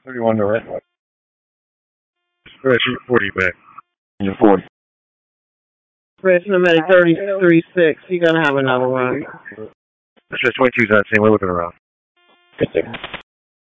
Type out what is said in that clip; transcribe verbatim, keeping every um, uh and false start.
thirty-one to right. Fresh, you're forty back. You're forty. Fresh, I'm at thirty-three six. You're going to have another run. That's just twenty-two's on the same. We're looking around. Good thing.